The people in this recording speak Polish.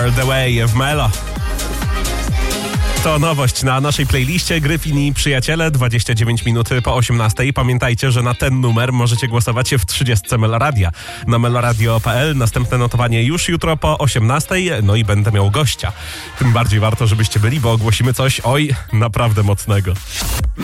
The Way w Melo. To nowość na naszej playliście Gryfin i Przyjaciele, 29 minut po 18. Pamiętajcie, że na ten numer możecie głosować w 30 Meloradia. Na meloradio.pl następne notowanie już jutro po 18. No i będę miał gościa. Tym bardziej warto, żebyście byli, bo ogłosimy coś, oj, naprawdę mocnego.